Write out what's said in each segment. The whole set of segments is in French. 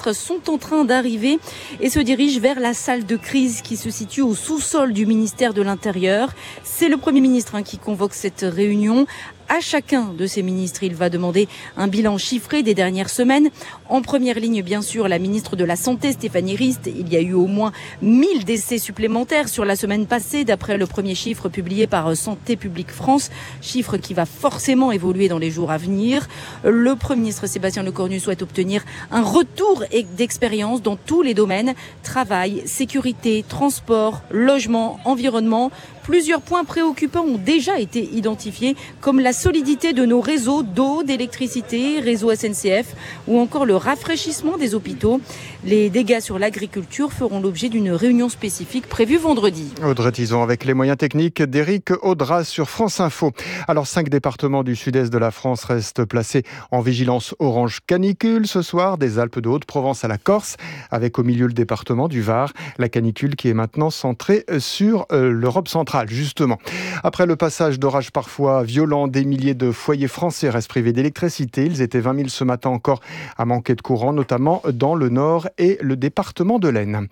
ministres sont en train d'arriver et se dirigent vers la salle de crise qui se situe au sous-sol du ministère de l'Intérieur. C'est le Premier ministre qui convoque cette réunion. À chacun de ces ministres, il va demander un bilan chiffré des dernières semaines. En première ligne, bien sûr, la ministre de la Santé, Stéphanie Rist. Il y a eu au moins 1000 décès supplémentaires sur la semaine passée, d'après le premier chiffre publié par Santé publique France. Chiffre qui va forcément évoluer dans les jours à venir. Le Premier ministre Sébastien Lecornu souhaite obtenir un retour d'expérience dans tous les domaines. Travail, sécurité, transport, logement, environnement. Plusieurs points préoccupants ont déjà été identifiés, comme la solidité de nos réseaux d'eau, d'électricité, réseau SNCF ou encore le rafraîchissement des hôpitaux. Les dégâts sur l'agriculture feront l'objet d'une réunion spécifique prévue vendredi. Audrey Tison avec les moyens techniques d'Éric Audras sur France Info. Alors 5 départements du sud-est de la France restent placés en vigilance orange canicule ce soir, des Alpes de Haute-Provence à la Corse, avec au milieu le département du Var. La canicule qui est maintenant centrée sur l'Europe centrale. Justement. Après le passage d'orages parfois violents, des milliers de foyers français restent privés d'électricité. Ils étaient 20 000 ce matin encore à manquer de courant, notamment dans le Nord et le département de l'Aisne.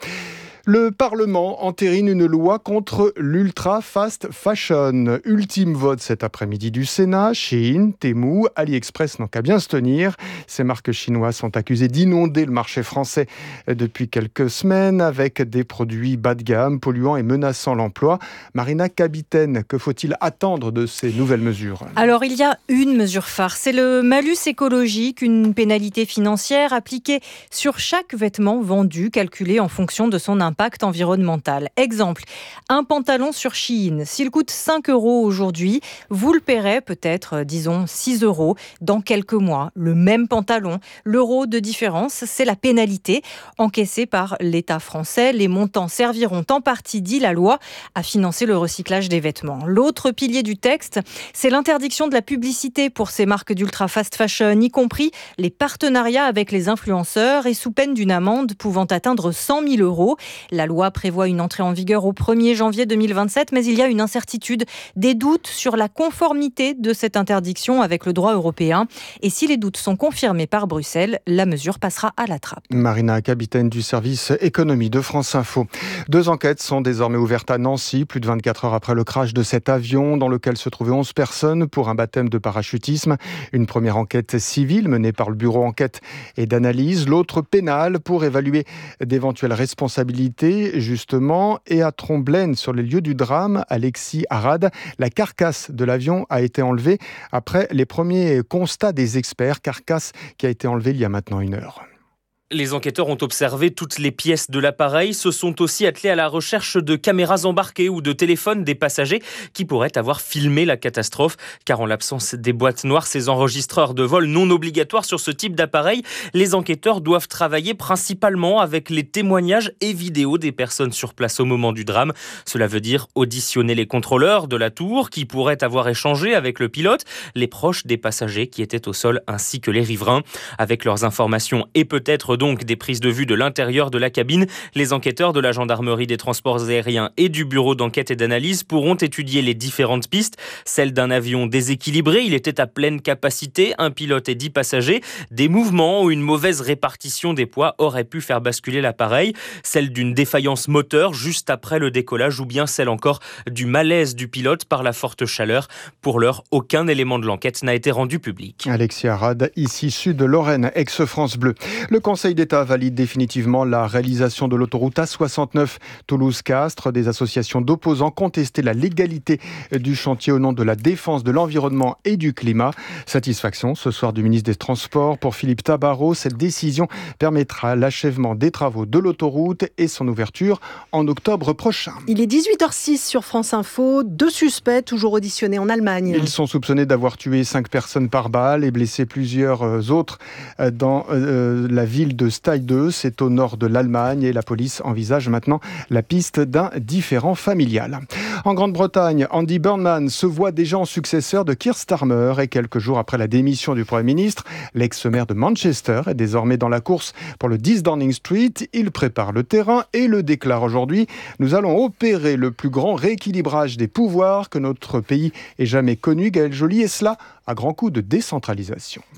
Le Parlement entérine une loi contre l'ultra fast fashion. Ultime vote cet après-midi du Sénat. Shein, Temu, AliExpress n'ont qu'à bien se tenir. Ces marques chinoises sont accusées d'inonder le marché français depuis quelques semaines avec des produits bas de gamme, polluants et menaçant l'emploi. Marina Kabiten, que faut-il attendre de ces nouvelles mesures ? Alors, il y a une mesure phare, c'est le malus écologique, une pénalité financière appliquée sur chaque vêtement vendu, calculée en fonction de son impact environnemental. Exemple, un pantalon sur Shein, s'il coûte 5 € aujourd'hui, vous le paierez peut-être, disons, 6 € dans quelques mois. Le même pantalon, l'euro de différence, c'est la pénalité encaissée par l'État français. Les montants serviront en partie, dit la loi, à financer le recyclage des vêtements. L'autre pilier du texte, c'est l'interdiction de la publicité pour ces marques d'ultra fast fashion, y compris les partenariats avec les influenceurs et sous peine d'une amende pouvant atteindre 100 000 €. La loi prévoit une entrée en vigueur au 1er janvier 2027, mais il y a une incertitude, des doutes sur la conformité de cette interdiction avec le droit européen. Et si les doutes sont confirmés par Bruxelles, la mesure passera à la trappe. Marina, capitaine du service économie de France Info. 2 enquêtes sont désormais ouvertes à Nancy, plus de 24 heures après le crash de cet avion dans lequel se trouvaient 11 personnes pour un baptême de parachutisme. Une première enquête civile menée par le bureau enquête et d'analyse, l'autre pénale pour évaluer d'éventuelles responsabilités, justement. Et à Tromblaine, sur les lieux du drame, Alexis Arad, la carcasse de l'avion a été enlevée après les premiers constats des experts. Carcasse qui a été enlevée il y a maintenant 1 heure. Les enquêteurs ont observé toutes les pièces de l'appareil, se sont aussi attelés à la recherche de caméras embarquées ou de téléphones des passagers qui pourraient avoir filmé la catastrophe. Car en l'absence des boîtes noires, ces enregistreurs de vol non obligatoires sur ce type d'appareil, les enquêteurs doivent travailler principalement avec les témoignages et vidéos des personnes sur place au moment du drame. Cela veut dire auditionner les contrôleurs de la tour qui pourraient avoir échangé avec le pilote, les proches des passagers qui étaient au sol ainsi que les riverains. Avec leurs informations et peut-être donc des prises de vue de l'intérieur de la cabine, les enquêteurs de la gendarmerie des transports aériens et du bureau d'enquête et d'analyse pourront étudier les différentes pistes. Celle d'un avion déséquilibré, il était à pleine capacité, un pilote et 10 passagers, des mouvements ou une mauvaise répartition des poids auraient pu faire basculer l'appareil, celle d'une défaillance moteur juste après le décollage ou bien celle encore du malaise du pilote par la forte chaleur. Pour l'heure, aucun élément de l'enquête n'a été rendu public. Alexis Arad, ici Sud-Lorraine, ex-France Bleu. Le Conseil d'État valide définitivement la réalisation de l'autoroute A69 Toulouse-Castres. Des associations d'opposants contestaient la légalité du chantier au nom de la défense de l'environnement et du climat. Satisfaction ce soir du ministre des Transports pour Philippe Tabarot. Cette décision permettra l'achèvement des travaux de l'autoroute et son ouverture en octobre prochain. Il est 18h06 sur France Info. 2 suspects toujours auditionnés en Allemagne. Ils sont soupçonnés d'avoir tué 5 personnes par balle et blessé plusieurs autres dans la ville de Stade, c'est au nord de l'Allemagne et la police envisage maintenant la piste d'un différend familial. En Grande-Bretagne, Andy Burnham se voit déjà en successeur de Keir Starmer et quelques jours après la démission du Premier ministre, l'ex-maire de Manchester est désormais dans la course pour le 10 Downing Street. Il prépare le terrain et le déclare aujourd'hui. Nous allons opérer le plus grand rééquilibrage des pouvoirs que notre pays ait jamais connu, Gaël Joly, et cela à grands coups de décentralisation.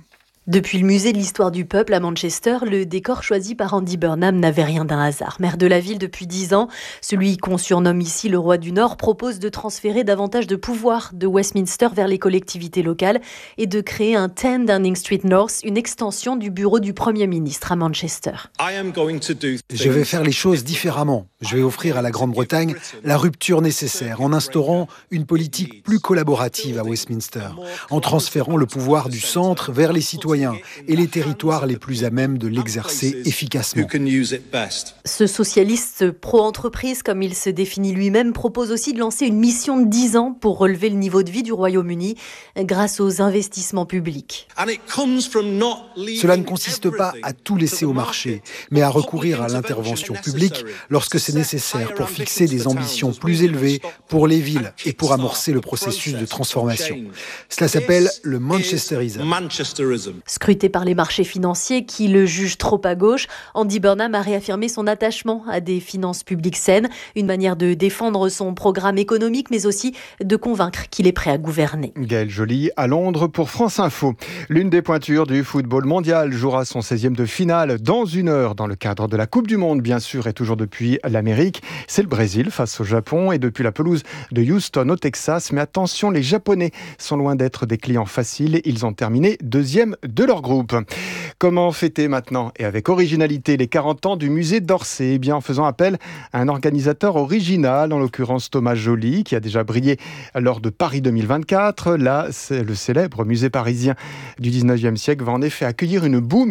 Depuis le musée de l'histoire du peuple à Manchester, le décor choisi par Andy Burnham n'avait rien d'un hasard. Maire de la ville depuis 10 ans, celui qu'on surnomme ici le roi du Nord propose de transférer davantage de pouvoir de Westminster vers les collectivités locales et de créer un 10 Downing Street North, une extension du bureau du Premier ministre à Manchester. Je vais faire les choses différemment. Je vais offrir à la Grande-Bretagne la rupture nécessaire en instaurant une politique plus collaborative à Westminster, en transférant le pouvoir du centre vers les citoyens et les territoires les plus à même de l'exercer efficacement. Ce socialiste pro-entreprise, comme il se définit lui-même, propose aussi de lancer une mission de 10 ans pour relever le niveau de vie du Royaume-Uni grâce aux investissements publics. Cela ne consiste pas à tout laisser au marché, mais à recourir à l'intervention publique lorsque c'est nécessaire pour fixer des ambitions plus élevées pour les villes et pour amorcer le processus de transformation. Cela s'appelle le manchesterisme. Scruté par les marchés financiers qui le jugent trop à gauche, Andy Burnham a réaffirmé son attachement à des finances publiques saines, une manière de défendre son programme économique, mais aussi de convaincre qu'il est prêt à gouverner. Gaël Joly à Londres pour France Info. L'une des pointures du football mondial jouera son 16e de finale dans 1 heure dans le cadre de la Coupe du Monde, bien sûr, et toujours depuis l'Amérique. C'est le Brésil face au Japon et depuis la pelouse de Houston au Texas. Mais attention, les Japonais sont loin d'être des clients faciles. Ils ont terminé 2e de leur groupe. Comment fêter maintenant et avec originalité les 40 ans du musée d'Orsay ? Eh bien, en faisant appel à un organisateur original, en l'occurrence Thomas Joly, qui a déjà brillé lors de Paris 2024. Là, le célèbre musée parisien du 19e siècle va en effet accueillir une boum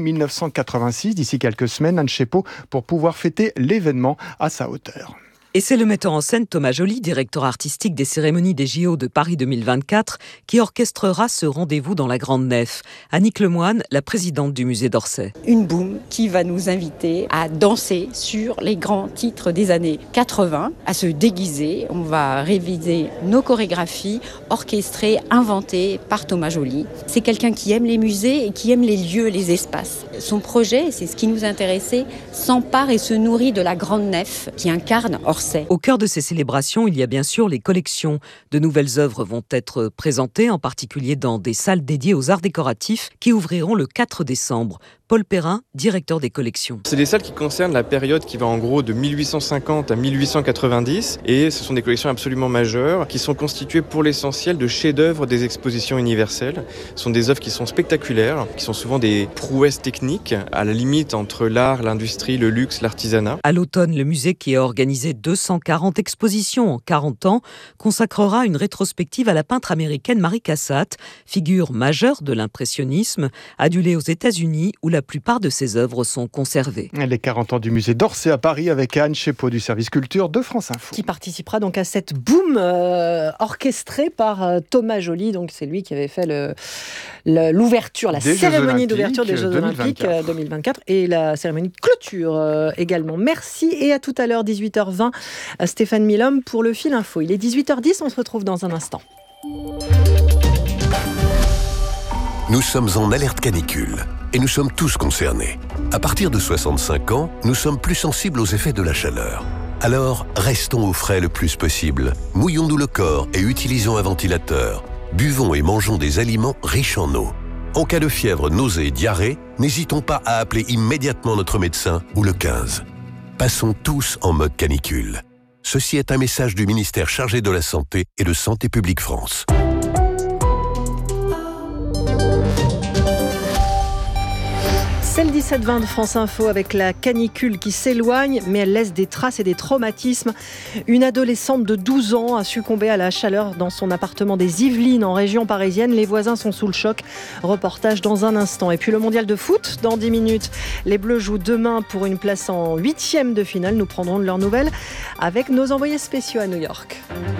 1986 d'ici quelques semaines, Anne Chepot, pour pouvoir fêter l'événement à sa hauteur. Et c'est le metteur en scène Thomas Joly, directeur artistique des cérémonies des JO de Paris 2024, qui orchestrera ce rendez-vous dans la Grande Nef. Annick Lemoine, la présidente du musée d'Orsay. Une boum qui va nous inviter à danser sur les grands titres des années 80, à se déguiser. On va réviser nos chorégraphies orchestrées, inventées par Thomas Joly. C'est quelqu'un qui aime les musées et qui aime les lieux, les espaces. Son projet, c'est ce qui nous intéressait, s'empare et se nourrit de la Grande Nef qui incarne Orsay. Au cœur de ces célébrations, il y a bien sûr les collections. De nouvelles œuvres vont être présentées, en particulier dans des salles dédiées aux arts décoratifs qui ouvriront le 4 décembre. Paul Perrin, directeur des collections. C'est des salles qui concernent la période qui va en gros de 1850 à 1890 et ce sont des collections absolument majeures qui sont constituées pour l'essentiel de chefs-d'œuvre des expositions universelles. Ce sont des œuvres qui sont spectaculaires, qui sont souvent des prouesses techniques à la limite entre l'art, l'industrie, le luxe, l'artisanat. À l'automne, le musée qui a organisé 240 expositions en 40 ans consacrera une rétrospective à la peintre américaine Marie Cassatt, figure majeure de l'impressionnisme, adulée aux États-Unis où la plupart de ses œuvres sont conservées. Les 40 ans du musée d'Orsay à Paris avec Anne Chepot du service culture de France Info. Qui participera donc à cette boum orchestrée par Thomas Joly. Donc c'est lui qui avait fait l'ouverture, la cérémonie d'ouverture des Jeux Olympiques 2024 et la cérémonie de clôture également. Merci et à tout à l'heure 18h20 Stéphane Milhomme pour le Fil Info. Il est 18h10, on se retrouve dans un instant. Nous sommes en alerte canicule et nous sommes tous concernés. À partir de 65 ans, nous sommes plus sensibles aux effets de la chaleur. Alors, restons au frais le plus possible. Mouillons-nous le corps et utilisons un ventilateur. Buvons et mangeons des aliments riches en eau. En cas de fièvre, nausées et diarrhée, n'hésitons pas à appeler immédiatement notre médecin ou le 15. Passons tous en mode canicule. Ceci est un message du ministère chargé de la Santé et de Santé publique France. C'est le 17-20 de France Info avec la canicule qui s'éloigne, mais elle laisse des traces et des traumatismes. Une adolescente de 12 ans a succombé à la chaleur dans son appartement des Yvelines en région parisienne. Les voisins sont sous le choc. Reportage dans un instant. Et puis le mondial de foot, dans 10 minutes. Les Bleus jouent demain pour une place en 8e de finale. Nous prendrons de leurs nouvelles avec nos envoyés spéciaux à New York.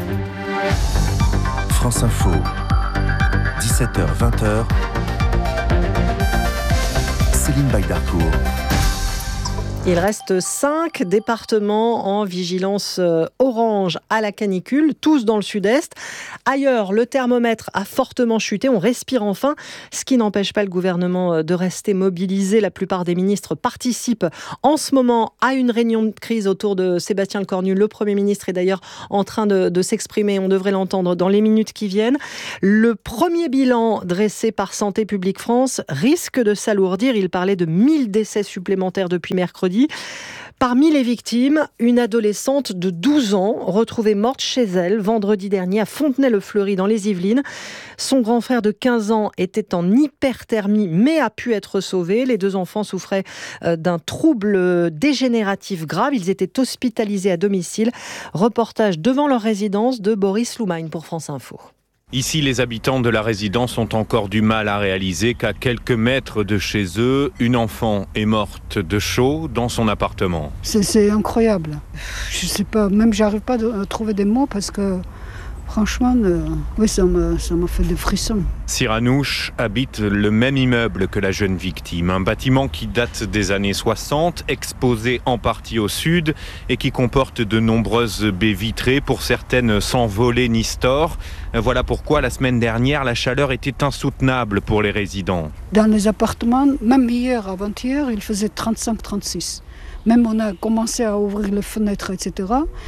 France Info, 17h-20h. Céline Baydarcourt. Il reste 5 départements en vigilance orange à la canicule, tous dans le sud-est. Ailleurs, le thermomètre a fortement chuté, on respire enfin, ce qui n'empêche pas le gouvernement de rester mobilisé. La plupart des ministres participent en ce moment à une réunion de crise autour de Sébastien Lecornu. Le Premier ministre est d'ailleurs en train de s'exprimer, on devrait l'entendre dans les minutes qui viennent. Le premier bilan dressé par Santé publique France risque de s'alourdir. Il parlait de 1000 décès supplémentaires depuis mercredi. Parmi les victimes, une adolescente de 12 ans retrouvée morte chez elle vendredi dernier à Fontenay-le-Fleury dans les Yvelines. Son grand frère de 15 ans était en hyperthermie mais a pu être sauvé. Les 2 enfants souffraient d'un trouble dégénératif grave. Ils étaient hospitalisés à domicile. Reportage devant leur résidence de Boris Loumagne pour France Info. Ici, les habitants de la résidence ont encore du mal à réaliser qu'à quelques mètres de chez eux, une enfant est morte de chaud dans son appartement. C'est incroyable. Je sais pas, même j'arrive pas à trouver des mots parce que franchement, oui, ça m'a fait des frissons. Siranouche habite le même immeuble que la jeune victime, un bâtiment qui date des années 60, exposé en partie au sud et qui comporte de nombreuses baies vitrées, pour certaines sans volets ni stores. Voilà pourquoi la semaine dernière, la chaleur était insoutenable pour les résidents. Dans les appartements, même hier, avant-hier, il faisait 35-36. Même on a commencé à ouvrir les fenêtres, etc.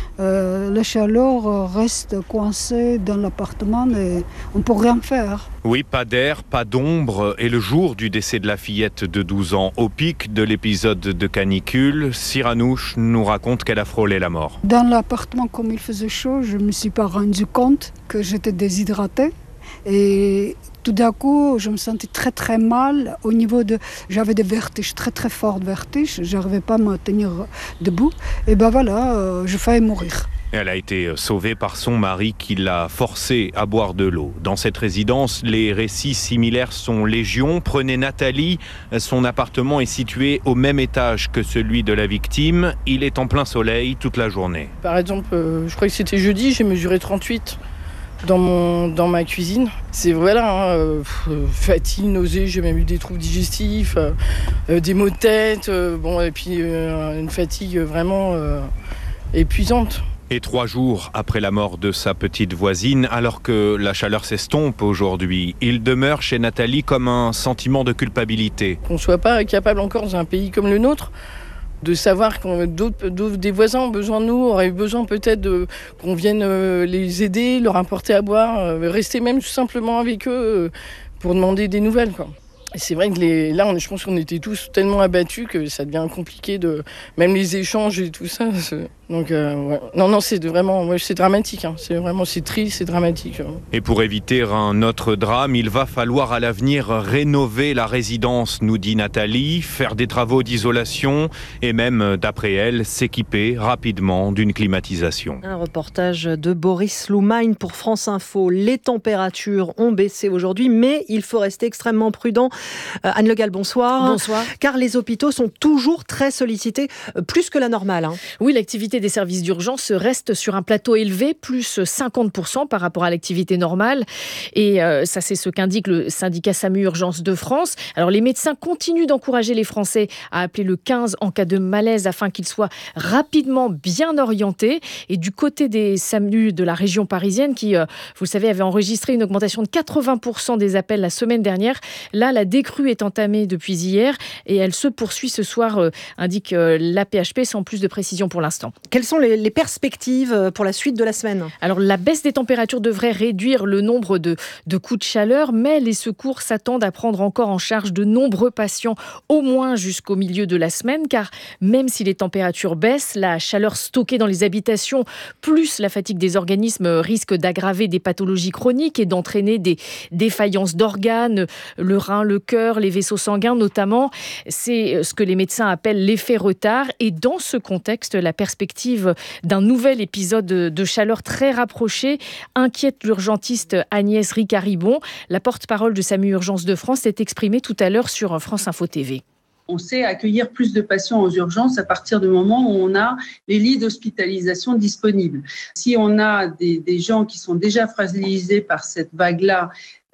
La chaleur reste coincée dans l'appartement et on ne peut rien faire. Oui, pas d'air, pas d'ombre. Et le jour du décès de la fillette de 12 ans, au pic de l'épisode de canicule, Siranouche nous raconte qu'elle a frôlé la mort. Dans l'appartement, comme il faisait chaud, je ne me suis pas rendu compte que j'étais déshydratée. Et tout d'un coup, je me sentais très très mal au niveau de... J'avais des vertiges, très très forts vertiges, je n'arrivais pas à me tenir debout. Et ben voilà, j'ai failli mourir. Elle a été sauvée par son mari qui l'a forcée à boire de l'eau. Dans cette résidence, les récits similaires sont légion. Prenez Nathalie, son appartement est situé au même étage que celui de la victime. Il est en plein soleil toute la journée. Par exemple, je crois que c'était jeudi, j'ai mesuré 38. Dans ma cuisine. C'est voilà, fatigue, nausée, j'ai même eu des troubles digestifs, des maux de tête, et puis une fatigue vraiment épuisante. Et 3 jours après la mort de sa petite voisine, alors que la chaleur s'estompe aujourd'hui, il demeure chez Nathalie comme un sentiment de culpabilité. Qu'on ne soit pas capable encore dans un pays comme le nôtre de savoir que des voisins ont besoin de nous, auraient besoin peut-être qu'on vienne les aider, leur apporter à boire, rester même tout simplement avec eux pour demander des nouvelles, quoi. Et c'est vrai que je pense qu'on était tous tellement abattus que ça devient compliqué même les échanges et tout ça. Donc ouais. Non, c'est dramatique. Hein. C'est triste, c'est dramatique. Et pour éviter un autre drame, il va falloir à l'avenir rénover la résidence, nous dit Nathalie, faire des travaux d'isolation et même, d'après elle, s'équiper rapidement d'une climatisation. Un reportage de Boris Loumagne pour France Info. Les températures ont baissé aujourd'hui, mais il faut rester extrêmement prudent. Anne Le Gall, bonsoir. Bonsoir. Car les hôpitaux sont toujours très sollicités, plus que la normale. Oui, l'activité des services d'urgence reste sur un plateau élevé, plus 50% par rapport à l'activité normale. Et ça, c'est ce qu'indique le syndicat SAMU Urgence de France. Alors, les médecins continuent d'encourager les Français à appeler le 15 en cas de malaise afin qu'ils soient rapidement bien orientés. Et du côté des SAMU de la région parisienne, qui, vous le savez, avait enregistré une augmentation de 80% des appels la semaine dernière, là, la décrue est entamée depuis hier et elle se poursuit ce soir, indique l'AP-HP, sans plus de précision pour l'instant. Quelles sont les perspectives pour la suite de la semaine ? Alors, la baisse des températures devrait réduire le nombre de coups de chaleur, mais les secours s'attendent à prendre encore en charge de nombreux patients, au moins jusqu'au milieu de la semaine, car même si les températures baissent, la chaleur stockée dans les habitations, plus la fatigue des organismes, risque d'aggraver des pathologies chroniques et d'entraîner des défaillances d'organes, le rein, le cœur, les vaisseaux sanguins notamment. C'est ce que les médecins appellent l'effet retard. Et dans ce contexte, la perspective d'un nouvel épisode de chaleur très rapproché inquiète l'urgentiste Agnès Ricard-Ribon. La porte-parole de SAMU Urgence de France s'est exprimée tout à l'heure sur France Info TV. On sait accueillir plus de patients aux urgences à partir du moment où on a les lits d'hospitalisation disponibles. Si on a des gens qui sont déjà fragilisés par cette vague-là,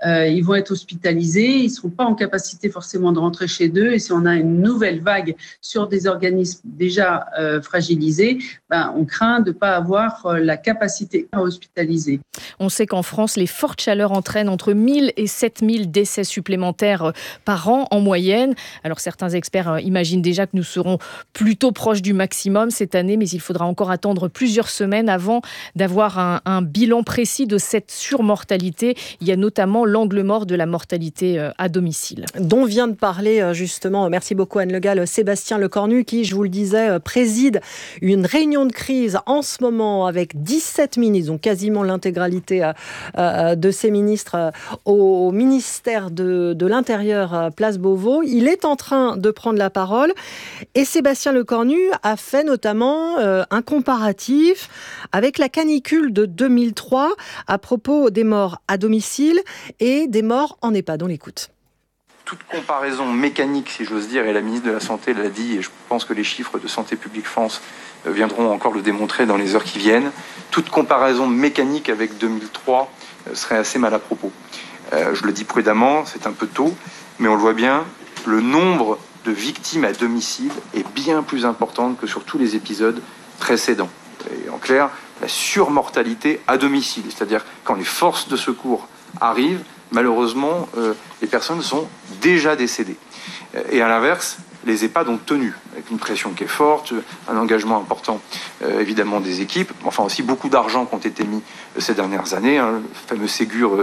ils vont être hospitalisés, ils ne seront pas en capacité forcément de rentrer chez eux. Et si on a une nouvelle vague sur des organismes déjà fragilisés, on craint de ne pas avoir la capacité à hospitaliser. On sait qu'en France, les fortes chaleurs entraînent entre 1000 et 7000 décès supplémentaires par an en moyenne. Alors certains experts imaginent déjà que nous serons plutôt proches du maximum cette année, mais il faudra encore attendre plusieurs semaines avant d'avoir un bilan précis de cette surmortalité. Il y a notamment l'angle mort de la mortalité à domicile. Dont vient de parler justement, merci beaucoup Anne Le Gall, Sébastien Lecornu, qui, je vous le disais, préside une réunion de crise en ce moment avec 17 ministres, donc quasiment l'intégralité de ces ministres au ministère de l'Intérieur, place Beauvau. Il est en train de prendre la parole et Sébastien Lecornu a fait notamment un comparatif avec la canicule de 2003 à propos des morts à domicile et des morts en EHPAD. On l'écoute. Toute comparaison mécanique, si j'ose dire, et la ministre de la Santé l'a dit, et je pense que les chiffres de Santé publique France viendront encore le démontrer dans les heures qui viennent, toute comparaison mécanique avec 2003 serait assez mal à propos. Je le dis prudemment, c'est un peu tôt, mais on le voit bien, le nombre de victimes à domicile est bien plus important que sur tous les épisodes précédents. Et en clair, la surmortalité à domicile, c'est-à-dire quand les forces de secours arrivent, malheureusement, les personnes sont déjà décédées. Et à l'inverse, les EHPAD ont tenu, avec une pression qui est forte, un engagement important, évidemment, des équipes, enfin aussi beaucoup d'argent qui ont été mis ces dernières années. Le fameux Ségur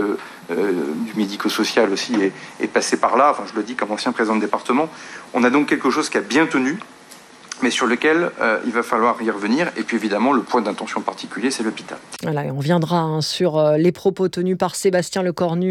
du médico-social aussi est passé par là, enfin je le dis comme ancien président de département. On a donc quelque chose qui a bien tenu, mais sur lequel il va falloir y revenir. Et puis évidemment, le point d'intention particulier, c'est l'hôpital. Voilà, et on viendra sur les propos tenus par Sébastien Lecornu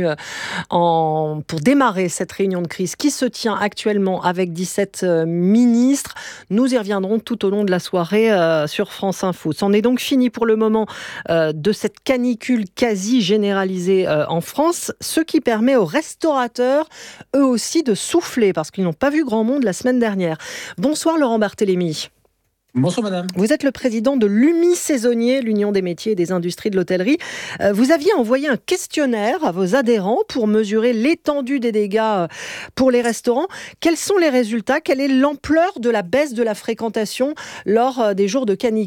pour démarrer cette réunion de crise qui se tient actuellement avec 17 ministres. Nous y reviendrons tout au long de la soirée sur France Info. C'en est donc fini pour le moment de cette canicule quasi généralisée en France, ce qui permet aux restaurateurs, eux aussi, de souffler parce qu'ils n'ont pas vu grand monde la semaine dernière. Bonsoir Laurent Barthélémy. Bonsoir madame. Vous êtes le président de l'UMI Saisonnier, l'Union des métiers et des industries de l'hôtellerie. Vous aviez envoyé un questionnaire à vos adhérents pour mesurer l'étendue des dégâts pour les restaurants. Quels sont les résultats ? Quelle est l'ampleur de la baisse de la fréquentation lors des jours de canicule ?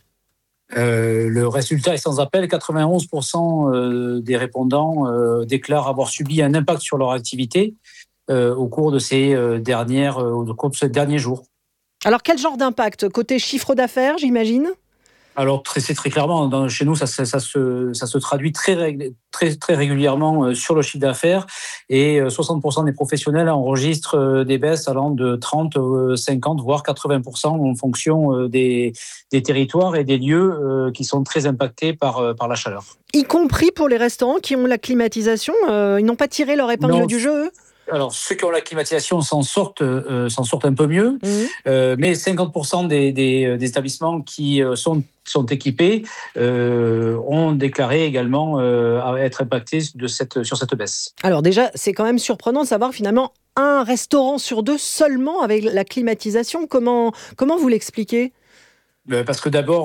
Le résultat est sans appel. 91% des répondants déclarent avoir subi un impact sur leur activité au cours de ces derniers jours. Alors, quel genre d'impact ? Côté chiffre d'affaires, j'imagine ? Alors, c'est très clairement, chez nous, ça se traduit très régulièrement sur le chiffre d'affaires. Et 60% des professionnels enregistrent des baisses allant de 30, 50, voire 80% en fonction des territoires et des lieux qui sont très impactés par la chaleur. Y compris pour les restaurants qui ont la climatisation, ils n'ont pas tiré leur épingle du jeu, eux ? Alors, ceux qui ont la climatisation s'en sortent un peu mieux, mais 50% des établissements qui sont équipés ont déclaré également être impactés sur cette baisse. Alors déjà, c'est quand même surprenant de savoir finalement un restaurant sur deux seulement avec la climatisation. Comment vous l'expliquez ? Parce que d'abord,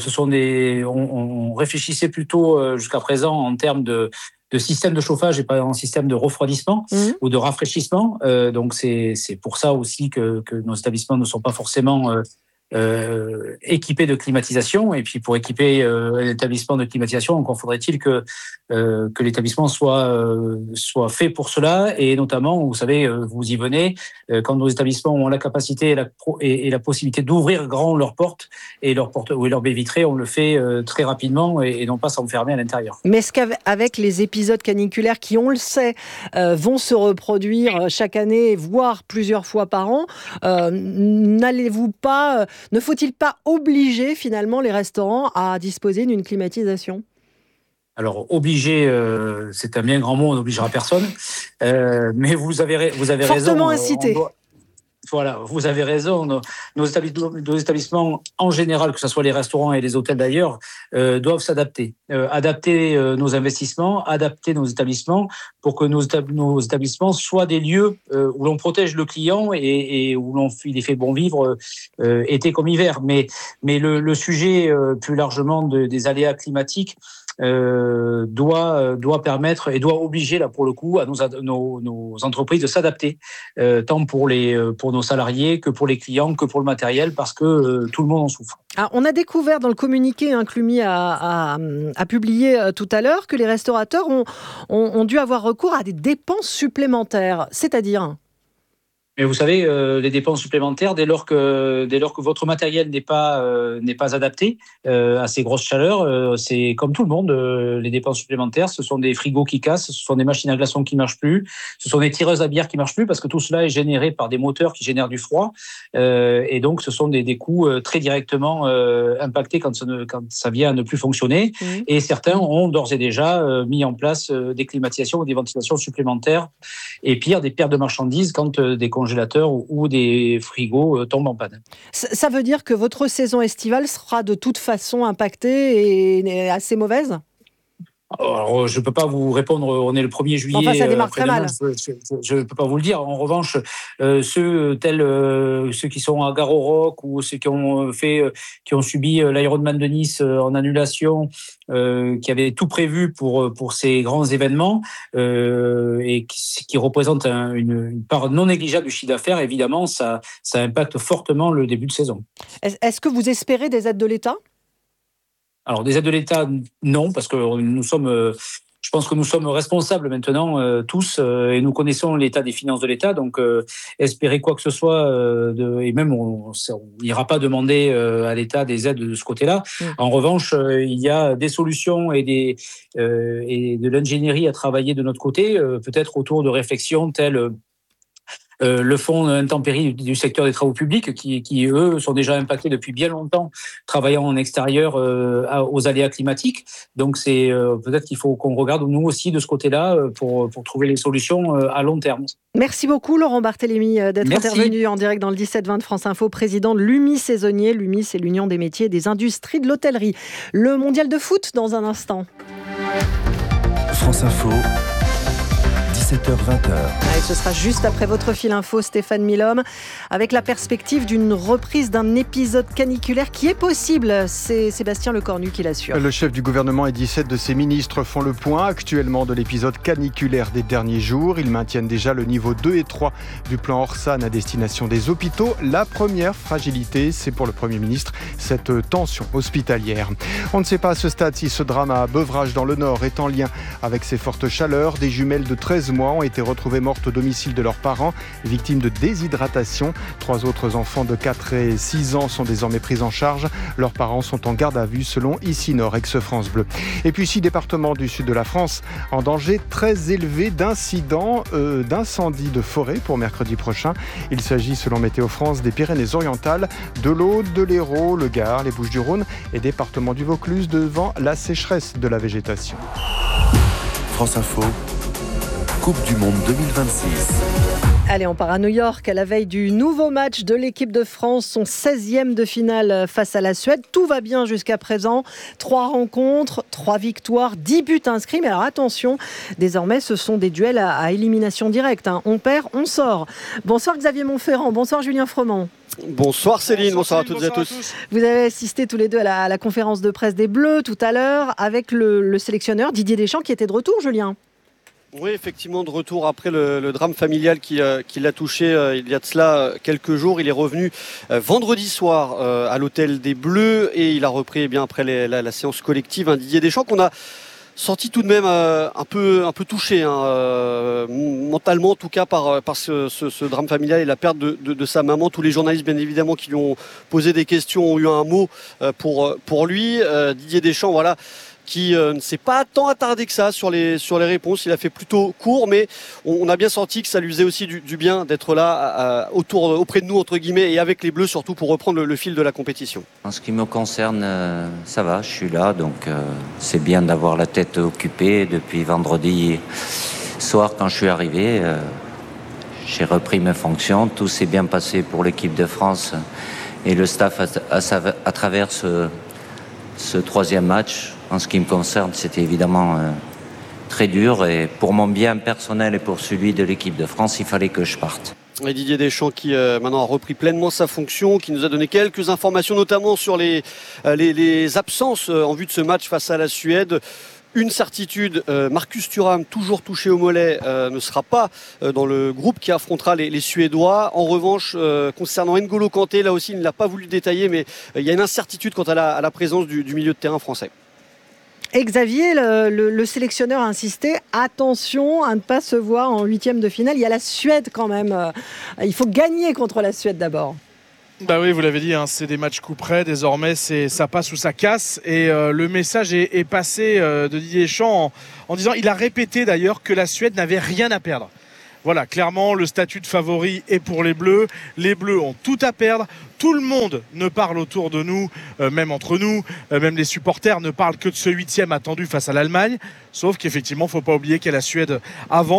on réfléchissait plutôt jusqu'à présent en termes de système de chauffage et pas en système de refroidissement ou de rafraîchissement. Donc c'est pour ça aussi que nos établissements ne sont pas forcément équipés de climatisation. Et puis pour équiper un établissement de climatisation, encore faudrait-il que l'établissement soit fait pour cela. Et notamment, vous savez, vous y venez, quand nos établissements ont la capacité et la possibilité d'ouvrir grand leurs portes et leurs baies vitrées, on le fait très rapidement et non pas s'enfermer à l'intérieur. Mais est-ce qu'avec les épisodes caniculaires qui, on le sait, vont se reproduire chaque année, voire plusieurs fois par an, ne faut-il pas obliger finalement les restaurants à disposer d'une climatisation ? Alors, obliger, c'est un bien grand mot, on n'obligera personne. Mais vous avez raison. Fortement incité. Voilà, vous avez raison. Nos établissements, en général, que ce soit les restaurants et les hôtels d'ailleurs, doivent s'adapter. Adapter nos investissements, adapter nos établissements pour que nos établissements soient des lieux où l'on protège le client et où il est fait bon vivre été comme hiver. Mais le sujet plus largement des aléas climatiques doit permettre et doit obliger, là pour le coup, à nos entreprises de s'adapter, tant pour nos salariés que pour les clients, que pour le matériel, parce que tout le monde en souffre. Alors, on a découvert dans le communiqué que Lumi a publié tout à l'heure que les restaurateurs ont dû avoir recours à des dépenses supplémentaires, c'est-à-dire... Mais vous savez, les dépenses supplémentaires, dès lors que votre matériel n'est pas adapté à ces grosses chaleurs, c'est comme tout le monde, les dépenses supplémentaires, ce sont des frigos qui cassent, ce sont des machines à glaçons qui marchent plus, ce sont des tireuses à bière qui marchent plus, parce que tout cela est généré par des moteurs qui génèrent du froid, et donc ce sont des coûts très directement impactés quand ça vient à ne plus fonctionner. Et certains ont d'ores et déjà mis en place des climatisations ou des ventilations supplémentaires, et pire, des pertes de marchandises quand des congélateurs ou des frigos tombent en panne. Ça veut dire que votre saison estivale sera de toute façon impactée et assez mauvaise ? Alors, je ne peux pas vous répondre, on est le 1er juillet. Enfin, ça démarre très mal. Je ne peux pas vous le dire. En revanche, ceux qui sont à Gare au Roc ou ceux qui ont subi l'Ironman de Nice en annulation, qui avaient tout prévu pour ces grands événements et qui représentent une part non négligeable du chiffre d'affaires, évidemment, ça impacte fortement le début de saison. Est-ce que vous espérez des aides de l'État ? Alors, des aides de l'État, non, parce que je pense que nous sommes responsables maintenant, tous, et nous connaissons l'état des finances de l'État, donc espérer quoi que ce soit, et même on n'ira pas demander à l'État des aides de ce côté-là. En revanche, il y a des solutions et de l'ingénierie à travailler de notre côté, peut-être autour de réflexions telles... le fonds intempéries du secteur des travaux publics qui, eux, sont déjà impactés depuis bien longtemps, travaillant en extérieur aux aléas climatiques. Donc, c'est peut-être qu'il faut qu'on regarde, nous aussi, de ce côté-là, pour trouver les solutions à long terme. Merci beaucoup, Laurent Barthélémy, d'être intervenu en direct dans le 17-20 de France Info, président de l'UMI Saisonnier. L'UMI, c'est l'Union des métiers et des industries de l'hôtellerie. Le mondial de foot, dans un instant. France Info. 17h-20h. Allez, ce sera juste après votre fil info, Stéphane Milhomme, avec la perspective d'une reprise d'un épisode caniculaire qui est possible. C'est Sébastien Lecornu qui l'assure. Le chef du gouvernement et 17 de ses ministres font le point actuellement de l'épisode caniculaire des derniers jours. Ils maintiennent déjà le niveau 2 et 3 du plan Orsan à destination des hôpitaux. La première fragilité, c'est pour le Premier ministre, cette tension hospitalière. On ne sait pas à ce stade si ce drame à Beuvrages dans le Nord est en lien avec ces fortes chaleurs. Des jumelles de 13 mois ont été retrouvées mortes au domicile de leurs parents, victimes de déshydratation. 3 autres enfants de 4 et 6 ans sont désormais pris en charge. Leurs parents sont en garde à vue selon Ici Nord, ex-France Bleu. Et puis 6 départements du sud de la France en danger très élevé d'incidents, d'incendies de forêt pour mercredi prochain. Il s'agit selon Météo France des Pyrénées-Orientales, de l'Aude, de l'Hérault, le Gard, les Bouches-du-Rhône et département du Vaucluse devant la sécheresse de la végétation. France Info. Coupe du Monde 2026. Allez, on part à New York à la veille du nouveau match de l'équipe de France, son 16e de finale face à la Suède. Tout va bien jusqu'à présent. 3 rencontres, 3 victoires, 10 buts inscrits. Mais alors attention, désormais ce sont des duels à élimination directe. On perd, on sort. Bonsoir Xavier Montferrand, bonsoir Julien Froment. Bonsoir Céline, bonsoir à toutes et à tous. Vous avez assisté tous les deux à la conférence de presse des Bleus tout à l'heure avec le sélectionneur Didier Deschamps qui était de retour, Julien. Oui, effectivement, de retour après le drame familial qui l'a touché il y a de cela quelques jours. Il est revenu vendredi soir à l'hôtel des Bleus et il a repris après la séance collective. Didier Deschamps qu'on a senti tout de même un peu touché, mentalement en tout cas par ce drame familial et la perte de sa maman. Tous les journalistes bien évidemment qui lui ont posé des questions ont eu un mot pour lui. Didier Deschamps, voilà, qui ne s'est pas tant attardé que ça sur les réponses. Il a fait plutôt court, mais on a bien senti que ça lui faisait aussi du bien d'être là auprès de nous, entre guillemets, et avec les Bleus surtout pour reprendre le fil de la compétition. En ce qui me concerne, ça va, je suis là, donc c'est bien d'avoir la tête occupée. Depuis vendredi soir, quand je suis arrivé, j'ai repris mes fonctions. Tout s'est bien passé pour l'équipe de France et le staff à travers ce 3e match. En ce qui me concerne, c'était évidemment très dur et pour mon bien personnel et pour celui de l'équipe de France, il fallait que je parte. Et Didier Deschamps qui maintenant a repris pleinement sa fonction, qui nous a donné quelques informations notamment sur les absences en vue de ce match face à la Suède. Une certitude, Marcus Thuram, toujours touché au mollet, ne sera pas dans le groupe qui affrontera les Suédois. En revanche, concernant N'Golo Kanté, là aussi il ne l'a pas voulu détailler, mais il y a une incertitude quant à la présence du milieu de terrain français. Et Xavier, le sélectionneur a insisté, attention à ne pas se voir en 8e de finale. Il y a la Suède quand même. Il faut gagner contre la Suède d'abord. Bah oui, vous l'avez dit, c'est des matchs coup près. Désormais, ça passe ou ça casse. Et le message est passé de Didier Deschamps en disant, il a répété d'ailleurs que la Suède n'avait rien à perdre. Voilà, clairement, le statut de favori est pour les Bleus. Les Bleus ont tout à perdre. Tout le monde ne parle autour de nous, même entre nous, même les supporters ne parlent que de ce 8e attendu face à l'Allemagne. Sauf qu'effectivement, il ne faut pas oublier qu'il y a la Suède avant.